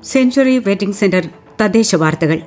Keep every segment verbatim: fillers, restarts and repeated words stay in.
Century wedding centre തദ്ദേശ വാർത്തകൾ.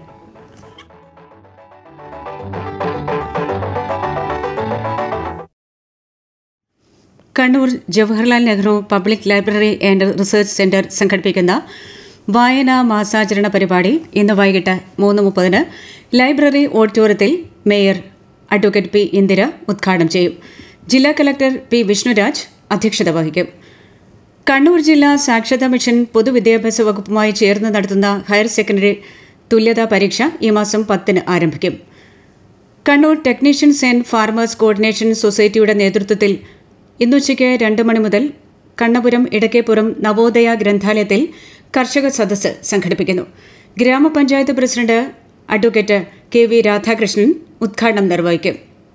Kannur Jawaharlal Nehru public library and research centre സംഘടിപ്പിക്കുന്ന വായനാ മാസാചരണ പരിപാടി ഇന്ന് വൈകിട്ട് മൂന്ന് മുപ്പതിന് ലൈബ്രറി ഓഡിറ്റോറിയത്തിൽ മേയർ അഡ്വക്കേറ്റ് പി ഇന്ദിര ഉദ്ഘാടനം ചെയ്യും. ജില്ലാ കലക്ടർ പി വിഷ്ണുരാജ് അധ്യക്ഷത വഹിക്കും. കണ്ണൂർ ജില്ലാ സാക്ഷരതാ മിഷൻ പൊതുവിദ്യാഭ്യാസ വകുപ്പുമായി ചേർന്ന് നടത്തുന്ന ഹയർ സെക്കൻഡറി തുല്യതാ പരീക്ഷ ഈ മാസം പത്തിന് ആരംഭിക്കും. Kannur technicians and farmers coordination സൊസൈറ്റിയുടെ നേതൃത്വത്തിൽ ഇന്നുച്ചയ്ക്ക് രണ്ട് മണി മുതൽ കണ്ണപുരം ഇടക്കേപ്പുറം നവോദയ ഗ്രന്ഥാലയത്തിൽ കർഷക സദസ്സ് സംഘടിപ്പിക്കുന്നു. ഗ്രാമപഞ്ചായത്ത് president advocate K V Radhakrishnan ഉദ്ഘാടനം നിർവഹിക്കും.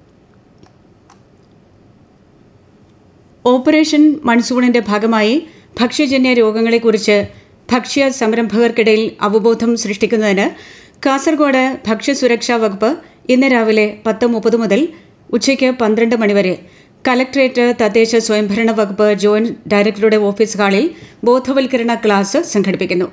ഓപ്പറേഷൻ മൺസൂണിന്റെ ഭാഗമായി ഭക്ഷ്യജന്യ രോഗങ്ങളെക്കുറിച്ച് ഭക്ഷ്യ സംരംഭകർക്കിടയിൽ അവബോധം സൃഷ്ടിക്കുന്നതിന് കാസർഗോഡ് ഭക്ഷ്യസുരക്ഷാ വകുപ്പ് ഇന്ന് രാവിലെ പത്ത് മുപ്പത് മുതൽ ഉച്ചയ്ക്ക് പന്ത്രണ്ട് മണിവരെ കലക്ടറേറ്റ് തദ്ദേശ സ്വയംഭരണ വകുപ്പ് ജോയിന്റ് ഡയറക്ടറുടെ ഓഫീസ് ഹാളിൽ ബോധവൽക്കരണ ക്ലാസ് സംഘടിപ്പിക്കുന്നു.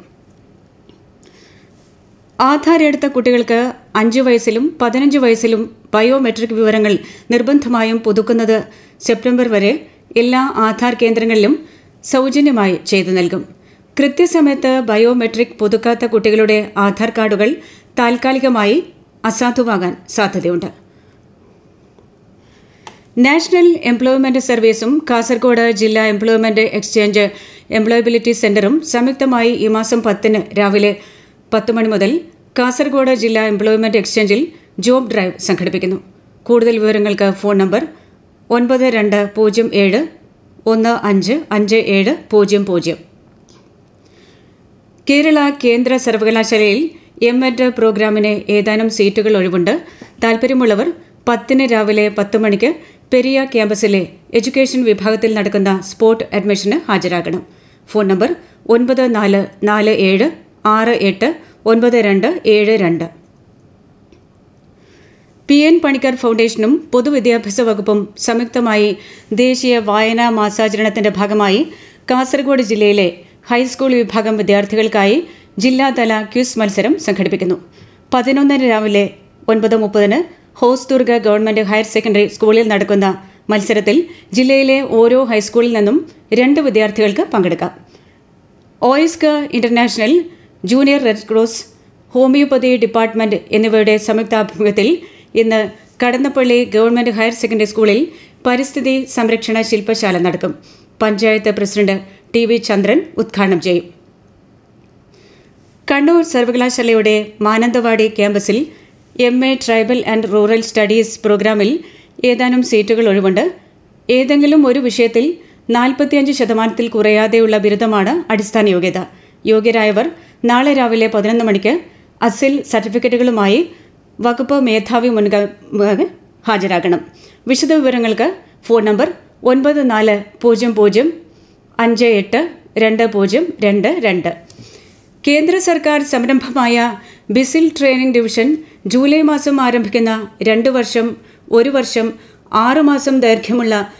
ആധാർ എടുത്ത കുട്ടികൾക്ക് അഞ്ച് വയസ്സിലും പതിനഞ്ച് വയസ്സിലും ബയോമെട്രിക് വിവരങ്ങൾ നിർബന്ധമായും പുതുക്കുന്നത് സെപ്റ്റംബർ വരെ എല്ലാ ആധാർ കേന്ദ്രങ്ങളിലും സൌജന്യമായി ചെയ്തു നൽകും. കൃത്യസമയത്ത് ബയോമെട്രിക് പുതുക്കാത്ത കുട്ടികളുടെ ആധാർ കാർഡുകൾ താൽക്കാലികമായി അസാധുവാകാൻ സാധ്യതയുണ്ട്. നാഷണൽ എംപ്ലോയ്മെന്റ് സർവീസും കാസർഗോഡ് ജില്ലാ എംപ്ലോയ്മെന്റ് എക്സ്ചേഞ്ച് എംപ്ലോയബിലിറ്റി സെന്ററും സംയുക്തമായി ഈ മാസം പത്തിന് രാവിലെ പത്ത് മണി മുതൽ കാസർഗോഡ് ജില്ലാ എംപ്ലോയ്മെന്റ് എക്സ്ചേഞ്ചിൽ ജോബ് ഡ്രൈവ് സംഘടിപ്പിക്കുന്നു. കൂടുതൽ വിവരങ്ങൾക്ക് ഫോൺ നമ്പർ ഒൻപത് രണ്ട് പൂജ്യം ഏഴ് ഒന്ന് അഞ്ച് അഞ്ച് ഏഴ് പൂജ്യം പൂജ്യം. കേരള കേന്ദ്ര സർവകലാശാലയിൽ എം എഡ് പ്രോഗ്രാമിന് ഏതാനും സീറ്റുകൾ ഒഴിവുണ്ട്. താൽപര്യമുള്ളവർ പത്തിന് രാവിലെ പത്ത് മണിക്ക് പെരിയ ക്യാമ്പസിലെ എഡ്യൂക്കേഷൻ വിഭാഗത്തിൽ നടക്കുന്ന സ്പോട്ട് അഡ്മിഷന് ഹാജരാകണം. ഫോൺ നമ്പർ ഒൻപത് നാല് നാല് ഏഴ് ആറ് എട്ട് ഒൻപത് രണ്ട് ഏഴ് രണ്ട്. പി എൻ പണിക്കർ ഫൌണ്ടേഷനും പൊതുവിദ്യാഭ്യാസ വകുപ്പും സംയുക്തമായി ദേശീയ വായനാ മാസാചരണത്തിന്റെ ഭാഗമായി കാസർഗോഡ് ജില്ലയിലെ ഹൈസ്കൂൾ വിഭാഗം വിദ്യാർത്ഥികൾക്കായി ജില്ലാതല ക്വിസ് മത്സരം സംഘടിപ്പിക്കുന്നു. പതിനൊന്നിന് രാവിലെ ഒൻപത് മുപ്പതിന് ഹോസ്ദുർഗ ഗവൺമെന്റ് ഹയർ സെക്കൻഡറി സ്കൂളിൽ നടക്കുന്ന മത്സരത്തിൽ ജില്ലയിലെ ഓരോ ഹൈസ്കൂളിൽ നിന്നും രണ്ട് വിദ്യാർത്ഥികൾക്ക് പങ്കെടുക്കാം. OISCA international, junior red cross, homeopathy department എന്നിവയുടെ സംയുക്താഭിമുഖ്യത്തിൽ ഇന്ന് കടന്നപ്പള്ളി ഗവൺമെന്റ് ഹയർ സെക്കൻഡറി സ്കൂളിൽ പരിസ്ഥിതി സംരക്ഷണ ശില്പശാല നടക്കും. പഞ്ചായത്ത് പ്രസിഡന്റ് ടി വി ചന്ദ്രൻ ഉദ്ഘാടനം ചെയ്യും. കണ്ണൂർ സർവകലാശാലയുടെ മാനന്തവാടി ക്യാമ്പസിൽ M A tribal and rural studies പ്രോഗ്രാമിൽ ഏതാനും സീറ്റുകൾ ഒഴിവുണ്ട്. ഏതെങ്കിലും ഒരു വിഷയത്തിൽ നാൽപ്പത്തിയഞ്ച് ശതമാനത്തിൽ കുറയാതെയുള്ള ബിരുദമാണ് അടിസ്ഥാന യോഗ്യത. യോഗ്യരായവർ നാളെ രാവിലെ പതിനൊന്ന് മണിക്ക് അസിൽ സർട്ടിഫിക്കറ്റുകളുമായി വകുപ്പ് മേധാവി മുൻപാകെ ഹാജരാകണം. വിശദവിവരങ്ങൾക്ക് ഫോൺ നമ്പർ ഒൻപത് നാല് പൂജ്യം പൂജ്യം അഞ്ച് എട്ട് രണ്ട് പൂജ്യം രണ്ട് രണ്ട്. കേന്ദ്ര സർക്കാർ സംരംഭമായ ബിസിൽ ട്രെയിനിംഗ് ഡിവിഷൻ ജൂലൈ മാസം ആരംഭിക്കുന്ന രണ്ട് വർഷം ഒരു വർഷം ആറുമാസം ദൈർഘ്യമുള്ള